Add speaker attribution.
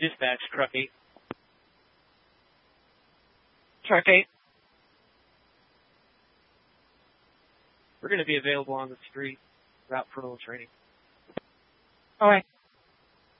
Speaker 1: Dispatch, truck 8.
Speaker 2: Truck 8.
Speaker 1: We're going to be available on the street, route patrol training.
Speaker 2: All right.